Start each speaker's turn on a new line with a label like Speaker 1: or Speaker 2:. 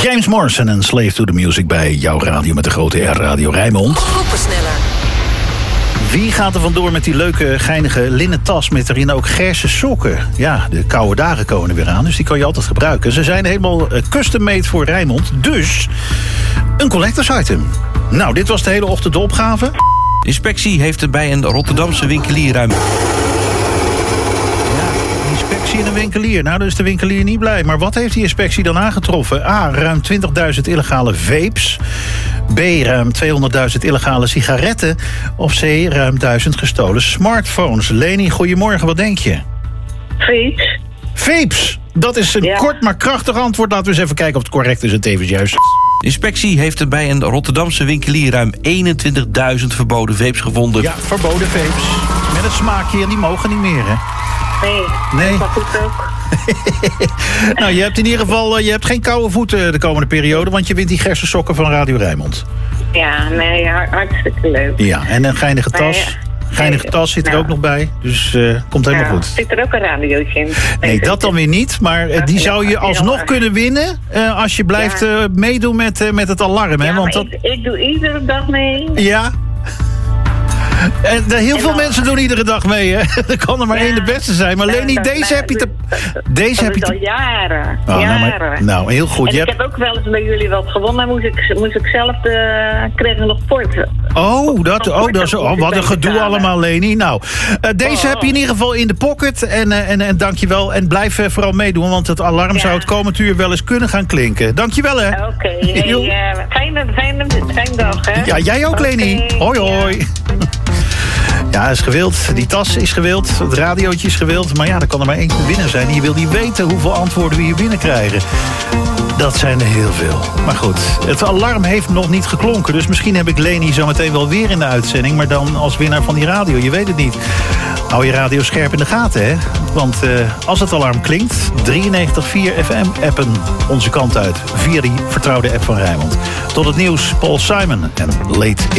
Speaker 1: James Morrison en Slave to the Music bij jouw radio met de grote R, Radio Rijnmond.
Speaker 2: Groepensneller.
Speaker 1: Wie gaat er vandoor met die leuke, geinige linnen tas met erin ook Gerse sokken? Ja, de koude dagen komen er weer aan, dus die kan je altijd gebruiken. Ze zijn helemaal custom-made voor Rijnmond, dus een collectors item. Nou, dit was de hele ochtend de opgave.
Speaker 3: De inspectie heeft er bij een Rotterdamse winkelier ruim...
Speaker 1: Inspectie in een winkelier. Nou, daar is de winkelier niet blij. Maar wat heeft die inspectie dan aangetroffen? A, ruim 20.000 illegale vapes. B, ruim 200.000 illegale sigaretten. Of C, ruim 1000 gestolen smartphones. Leni, goedemorgen, wat denk je?
Speaker 4: Vapes.
Speaker 1: Vapes! Dat is een kort maar krachtig antwoord. Laten we eens even kijken of het correct is en tevens juist.
Speaker 3: De inspectie heeft er bij een Rotterdamse winkelier ruim 21.000 verboden vapes gevonden.
Speaker 1: Ja, verboden vapes. Met het smaakje en die mogen niet meer, hè?
Speaker 4: Nee. Dat goed ook.
Speaker 1: Nou, je hebt in ieder geval je geen koude voeten de komende periode, want je wint die Gerse sokken van Radio Rijnmond.
Speaker 4: Ja, nee, hartstikke leuk.
Speaker 1: Ja, en een geinige tas. Geinige tas zit er ook nog bij, dus komt helemaal goed.
Speaker 4: Zit er ook een radiootje in?
Speaker 1: Nee, dat dan weer niet, maar die zou je alsnog kunnen winnen als je blijft meedoen met het alarm. Hè? Want
Speaker 4: ik doe iedere dag mee.
Speaker 1: Ja. En heel veel mensen doen iedere dag mee, hè? Er kan er maar één de beste zijn. Maar Leni, deze heb je al
Speaker 4: jaren.
Speaker 1: Nou, heel goed.
Speaker 4: En ik heb ook wel eens bij jullie wat gewonnen. Moest ik zelf kreeg ik nog porten.
Speaker 1: Wat een gedoe allemaal, Leni. Nou, deze heb je in ieder geval in de pocket. En dankjewel. En blijf vooral meedoen, want het alarm zou het komend uur wel eens kunnen gaan klinken. Dankjewel, hè.
Speaker 4: Oké. Fijne dag, hè.
Speaker 1: Ja, jij ook, Leni. Hoi, hoi. Ja, is gewild. Die tas is gewild. Het radiootje is gewild. Maar ja, er kan er maar één winnaar zijn. Je wil niet weten hoeveel antwoorden we hier binnenkrijgen. Dat zijn er heel veel. Maar goed, het alarm heeft nog niet geklonken. Dus misschien heb ik Leni zo meteen wel weer in de uitzending. Maar dan als winnaar van die radio. Je weet het niet. Hou je radio scherp in de gaten, hè? Want als het alarm klinkt, 93.4 FM appen onze kant uit. Via die vertrouwde app van Rijnmond. Tot het nieuws, Paul Simon en Late